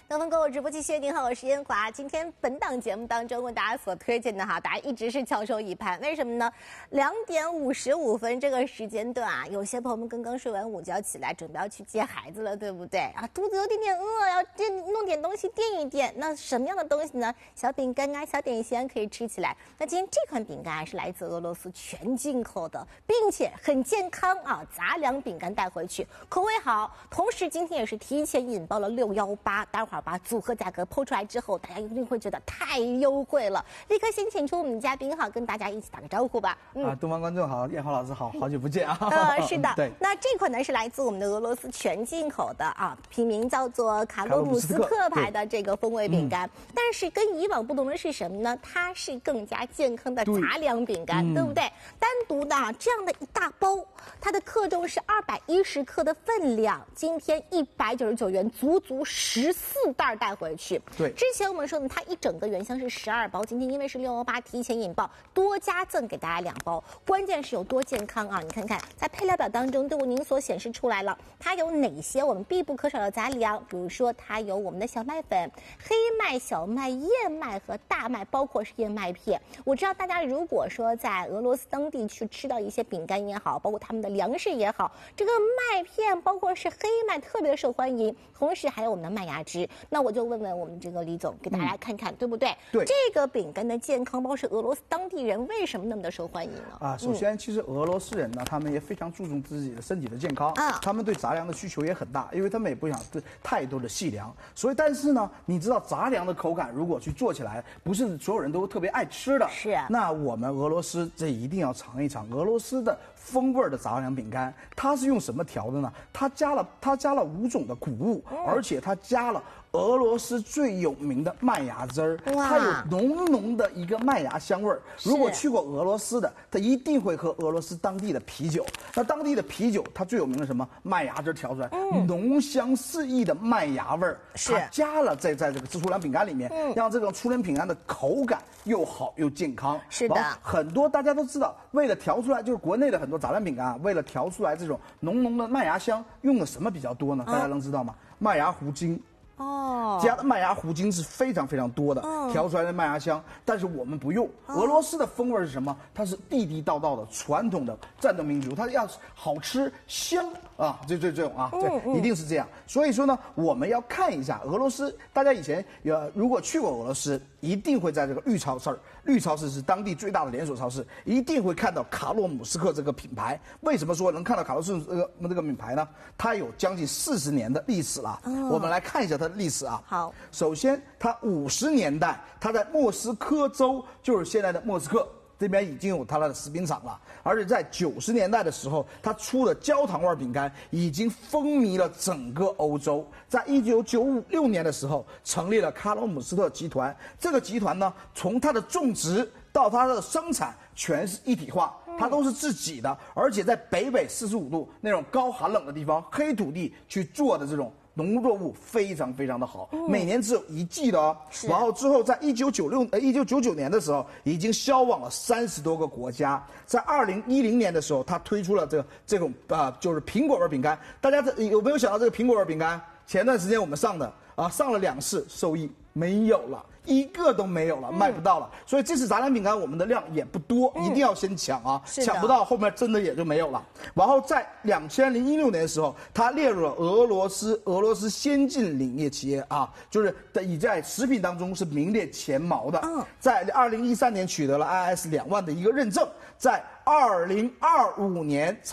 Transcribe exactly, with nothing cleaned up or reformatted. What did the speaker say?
东风购物直播继续，您好，我是燕华。今天本档节目当中为大家所推荐的哈，大家一直是翘首以盼，为什么呢？两点五十五分这个时间段啊，有些朋友们刚刚睡完午觉起来，准备要去接孩子了，对不对？啊，肚子有点点饿，要这弄点东西垫一垫。那什么样的东西呢？小饼干啊，小点心可以吃起来。那今天这款饼干是来自俄罗斯全进口的，并且很健康啊，杂粮饼干带回去，口味好。同时今天也是提前引爆了六一八，待会儿把组合价格抛出来之后，大家一定会觉得太优惠了。立刻先请出我们的嘉宾哈，跟大家一起打个招呼吧。 嗯、啊，东方观众好，燕华老师好，好久不见啊。 呃，是的， 对。 那这款呢是来自我们的俄罗斯全进口的啊，品名叫做卡洛姆斯克牌的这个风味饼干。嗯、但是跟以往不同的是什么呢？它是更加健康的杂粮饼干， 对,、嗯、对不对？单独的啊这样的一大包，它的克重是二百一十克的分量，今天一百九十九元，足足十四袋带回去。 对， 之前我们说呢，它一整个原箱是十二包，今天因为是六一八提前引爆，多加赠给大家两包。关键是有多健康啊！你看看，在配料表当中都为您所显示出来了，它有哪些我们必不可少的杂粮？比如说，它有我们的小麦粉、黑麦、小麦、燕麦和大麦，包括是燕麦片。我知道大家如果说在俄罗斯当地去吃到一些饼干也好，包括他们的粮食也好，这个麦片包括是黑麦特别受欢迎，同时还有我们的麦芽汁。那我就问问我们这个李总，给大家看看，嗯、对不对？ 对， 这个饼干的健康包是俄罗斯当地人为什么那么的受欢迎呢？ 啊，首先，其实俄罗斯人呢，他们也非常注重自己的身体的健康，啊，他们对杂粮的需求也很大，因为他们也不想太多的细粮。所以，但是呢，你知道杂粮的口感如果去做起来，不是所有人都特别爱吃的。 是啊。 那我们俄罗斯这一定要尝一尝俄罗斯的风味的杂粮饼干，它是用什么调的呢？它加了它加了五种的谷物，嗯、而且它加了俄罗斯最有名的麦芽汁儿，它有浓浓的一个麦芽香味儿。如果去过俄罗斯的，他一定会喝俄罗斯当地的啤酒。那当地的啤酒，它最有名的什么？麦芽汁调出来，嗯、浓香四溢的麦芽味儿，它加了在在这个粗粮饼干里面，嗯、让这种粗粮饼干的口感又好又健康。 是的， 很多大家都知道，为了调出来，就是国内的很多杂粮饼干啊，为了调出来这种浓浓的麦芽香，用的什么比较多呢？大家能知道吗？嗯、麦芽糊精。哦，加的麦芽糊精是非常非常多的，嗯、调出来的麦芽香。但是我们不用。哦、俄罗斯的风味是什么？它是地地道道的传统的战斗民族，它要好吃香啊，这这这种啊，这、嗯、一定是这样。所以说呢，我们要看一下俄罗斯。大家以前有如果去过俄罗斯，一定会在这个绿超市，绿超市是当地最大的连锁超市，一定会看到卡洛姆斯克这个品牌。为什么说能看到卡洛斯这个这个品牌呢？它有将近四十年的历史了。哦、我们来看一下它。历史啊， 好。 首先，它五十年代，它在莫斯科州，就是现在的莫斯科这边已经有它的食品厂了。而且在九十年代的时候，它出了焦糖味饼干，已经风靡了整个欧洲。在一九九六年的时候，成立了卡洛姆斯特集团。这个集团呢，从它的种植到它的生产，全是一体化。它都是自己的，而且在北纬四十五度那种高寒冷的地方，黑土地去做的这种农作物非常非常的好，嗯、每年只有一季的哦。然后之后，在一九九六呃一九九九年的时候，已经销往了三十多个国家。在二零一零年的时候，它推出了这个这种啊、呃，就是苹果味饼干。大家有没有想到这个苹果味饼干？前段时间我们上的啊，上了两次，收益没有了。一个都没有了，卖不到了，嗯、所以这次杂粮饼干我们的量也不多，嗯、一定要先抢啊！抢不到后面真的也就没有了。然后在两千零一六年的时候，它列入了俄罗斯俄罗斯先进领业企业啊，就是已在食品当中是名列前茅的。嗯、在二零一三年取得了 I S 两万的一个认证，在二零二五年